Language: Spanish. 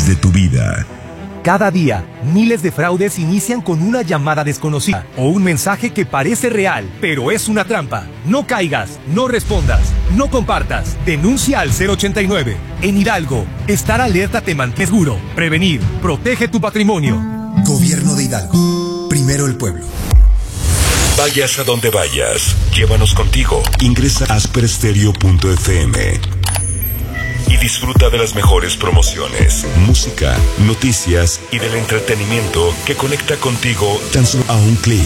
de tu vida. Cada día, miles de fraudes inician con una llamada desconocida o un mensaje que parece real, pero es una trampa. No caigas, no respondas, no compartas. Denuncia al 089. En Hidalgo, estar alerta te mantiene seguro. Prevenir, protege tu patrimonio. Gobierno de Hidalgo. Primero el pueblo. Vayas a donde vayas, llévanos contigo. Ingresa a asperstereo.fm y disfruta de las mejores promociones, música, noticias y del entretenimiento que conecta contigo tan solo a un clic.